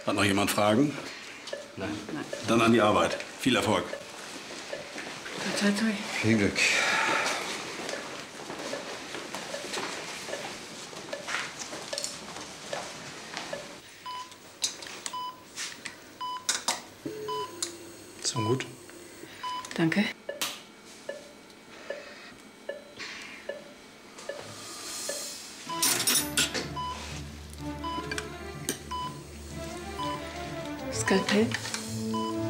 Hat noch jemand Fragen? Nein. Nein. Dann an die Arbeit. Viel Erfolg. Toi, toi, toi. Viel Glück. So gut. Danke. Skalpell.